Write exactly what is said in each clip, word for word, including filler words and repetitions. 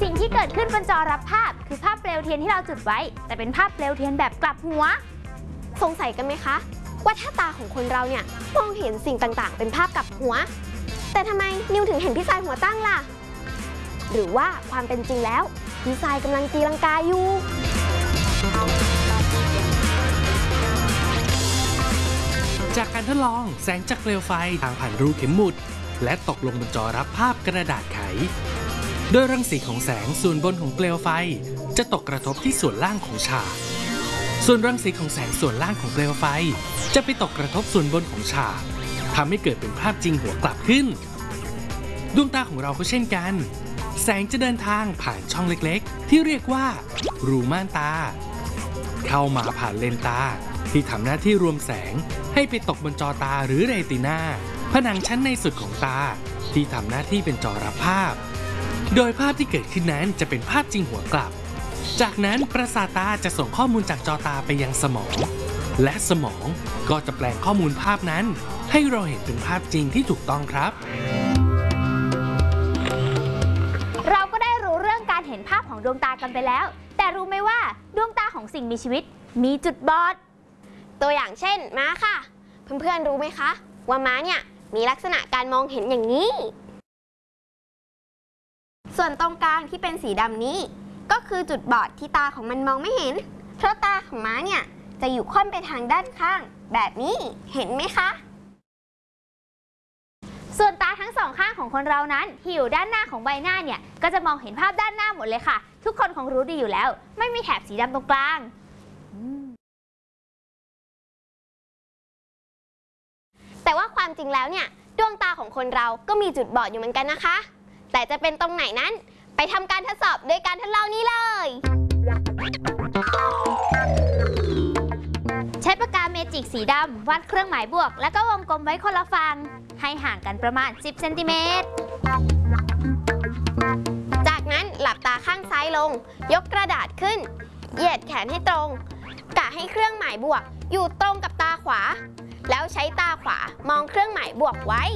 สิ่งที่เกิดขึ้นบนจอรับภาพคือภาพเปลวเทียนที่เราจุดไว้แต่เป็นภาพเปลวเทียนแบบกลับหัวสงสัยกันไหมคะว่าถ้าตาของคนเราเนี่ยมองเห็นสิ่งต่างๆเป็นภาพกลับหัวแต่ทำไมนิวถึงเห็นพี่ทรายหัวตั้งล่ะหรือว่าความเป็นจริงแล้วพี่ทรายกำลังตีลังกาอยู่จากการทดลองแสงจากเปลวไฟทางผ่านรูเข็มหมุดและตกลงบนจอรับภาพกระดาษไขโดยรังสีของแสงส่วนบนของเปลวไฟจะตกกระทบที่ส่วนล่างของฉากส่วนรังสีของแสงส่วนล่างของเปลวไฟจะไปตกกระทบส่วนบนของฉากทำให้เกิดเป็นภาพจริงหัวกลับขึ้นดวงตาของเราก็เช่นกันแสงจะเดินทางผ่านช่องเล็กๆที่เรียกว่ารูม่านตาเข้ามาผ่านเลนตาที่ทำหน้าที่รวมแสงให้ไปตกบนจอตาหรือเรตินาผนังชั้นในสุดของตาที่ทำหน้าที่เป็นจอรับภาพโดยภาพที่เกิดขึ้นนั้นจะเป็นภาพจริงหัวกลับจากนั้นประสาทตาจะส่งข้อมูลจากจอตาไปยังสมองและสมองก็จะแปลงข้อมูลภาพนั้นให้เราเห็นเป็นภาพจริงที่ถูกต้องครับเราก็ได้รู้เรื่องการเห็นภาพของดวงตากันไปแล้วแต่รู้ไหมว่าดวงตาของสิ่งมีชีวิตมีจุดบอดตัวอย่างเช่นม้าค่ะเพื่อนๆรู้ไหมคะว่าม้าเนี่ยมีลักษณะการมองเห็นอย่างนี้ส่วนตรงกลางที่เป็นสีดำนี้ก็คือจุดบอดที่ตาของมันมองไม่เห็นเพราะตาของม้าเนี่ยจะอยู่ค่อนไปทางด้านข้างแบบนี้เห็นไหมคะส่วนตาทั้งสองข้างของคนเรานั้นที่อยู่ด้านหน้าของใบหน้าเนี่ยก็จะมองเห็นภาพด้านหน้าหมดเลยค่ะทุกคนคงรู้ดีอยู่แล้วไม่มีแถบสีดำตรงกลางแต่ว่าความจริงแล้วเนี่ยดวงตาของคนเราก็มีจุดบอดอยู่เหมือนกันนะคะแต่จะเป็นตรงไหนนั้นไปทำการทดสอบโดยการทดลองนี้เลยใช้ปากกาเมจิกสีดำวาดเครื่องหมายบวกแล้วก็วงกลมไว้คนละฝั่งให้ห่างกันประมาณสิบเซนติเมตรจากนั้นหลับตาข้างซ้ายลงยกกระดาษขึ้นเหยียดแขนให้ตรงกะให้เครื่องหมายบวกอยู่ตรงกับตาขวาแล้วใช้ตาขวามองเครื่องหมายบวกไว้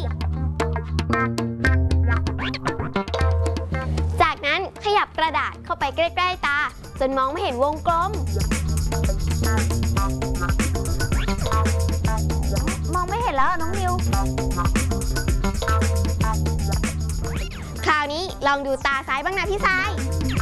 จากนั้นขยับกระดาษเข้าไปใกล้ๆตาจนมองไม่เห็นวงกลมมองไม่เห็นแล้วน้องนิวคราวนี้ลองดูตาซ้ายบ้างนะพี่ทราย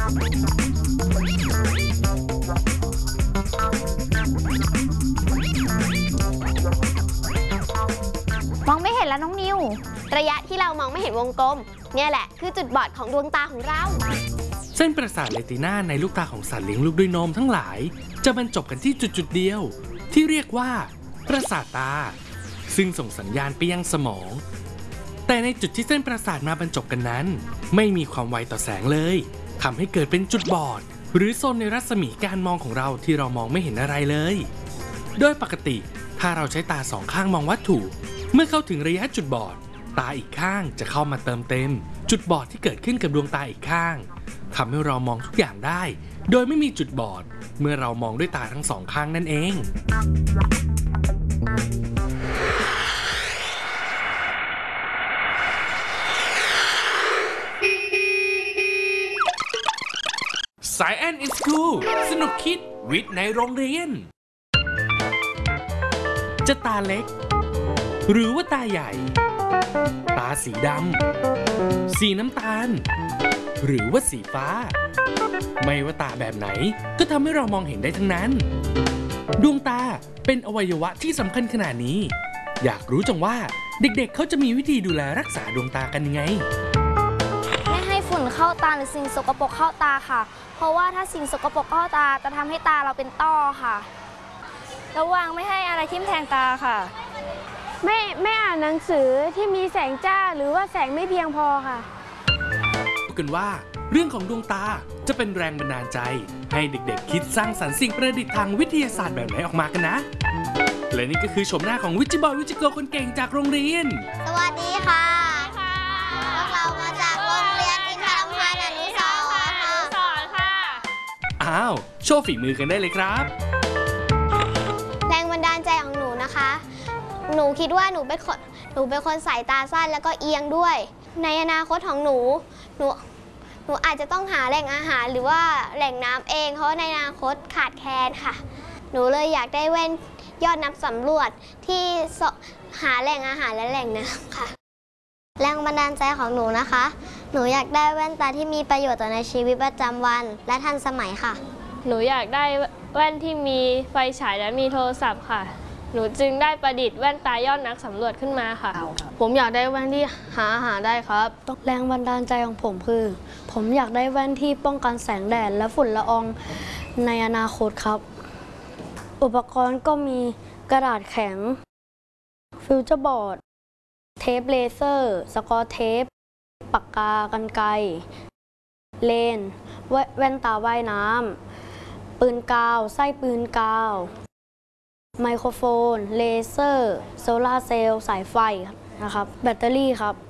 มองไม่เห็นแล้วน้องนิวระยะที่เรามองไม่เห็นวงกลมเนี่ยแหละคือจุดบอดของดวงตาของเราเส้นประสาทเรตินาในลูกตาของสัตว์เลี้ยงลูกด้วยนมทั้งหลายจะบรรจบกันที่จุดๆเดียวที่เรียกว่าประสาทตาซึ่งส่งสัญญาณไปยังสมองแต่ในจุดที่เส้นประสาทมาบรรจบกันนั้นไม่มีความไวต่อแสงเลยทำให้เกิดเป็นจุดบอดหรือโซนในรัศมีการมองของเราที่เรามองไม่เห็นอะไรเลยโดยปกติถ้าเราใช้ตาสองข้างมองวัตถุเมื่อเข้าถึงระยะจุดบอดตาอีกข้างจะเข้ามาเติมเต็มจุดบอดที่เกิดขึ้นกับดวงตาอีกข้างทำให้เรามองทุกอย่างได้โดยไม่มีจุดบอดเมื่อเรามองด้วยตาทั้งสองข้างนั่นเองสายแอนอินสคูลสนุกคิดวิทย์ในโรงเรียนจะตาเล็กหรือว่าตาใหญ่ตาสีดำสีน้ำตาลหรือว่าสีฟ้าไม่ว่าตาแบบไหนก็ทำให้เรามองเห็นได้ทั้งนั้นดวงตาเป็นอวัยวะที่สำคัญขนาดนี้อยากรู้จังว่าเด็กๆ เขาจะมีวิธีดูแลรักษาดวงตากันยังไงไม่ให้ฝุ่นเข้าตาหรือสิ่งสกปรกเข้าตาค่ะเพราะว่าถ้าสิ่งสกปรกเข้าตาจะทำให้ตาเราเป็นต้อค่ะระวังไม่ให้อะไรทิ่มแทงตาค่ะไม่ไม่อ่านหนังสือที่มีแสงจ้าหรือว่าแสงไม่เพียงพอค่ะกันว่าเรื่องของดวงตาจะเป็นแรงบันดาลใจให้เด็กๆคิดสร้างสรรค์สิ่งประดิษฐ์ทางวิทยาศาสตร์แบบไหนออกมากันนะและนี่ก็คือชมหน้าของวิจิบอยวิจิโกคนเก่งจากโรงเรียนสวัสดีค่ะพวกเรามาจากโรงเรียนอินทรภัณฑ์อนุสรณ์ค่ะอ้าวโชว์ฝีมือกันได้เลยครับแรงบันดาลใจของหนูนะคะหนูคิดว่าหนูเป็นคนหนูเป็นคนสายตาสั้นแล้วก็เอียงด้วยในอนาคตของหนูหนูหนูอาจจะต้องหาแหล่งอาหารหรือว่าแหล่งน้ำเองเพราะในอนาคตขาดแคลนค่ะ หนูเลยอยากได้แว่นยอดนักสำรวจที่หาแหล่งอาหารและแหล่งน้ำค่ะแรงบันดาลใจของหนูนะคะ หนูอยากได้แว่นตาที่มีประโยชน์ต่อในชีวิตประจำวันและทันสมัยค่ะหนูอยากได้แว่นที่มีไฟฉายและมีโทรศัพท์ค่ะ หนูจึงได้ประดิษฐ์แว่นตายอดนักสำรวจขึ้นมาค่ะ ผมอยากได้แว่นที่หาอาหารได้ครับแรงบันดาลใจของผมคือ ผมอยากได้แว่นที่ป้องกันแสงแดดและฝุ่นละอองในอนาคตครับ อุปกรณ์ก็มีกระดาษแข็ง ฟิวเจอร์บอร์ด เทปเลเซอร์ สกอร์เทป ปากกากรรไกร เลนส์แว่นตาว่ายน้ำ ปืนกาว ไส้ปืนกาว ไมโครโฟน เลเซอร์ โซลาร์เซลล์ สายไฟนะครับ แบตเตอรี่ครับ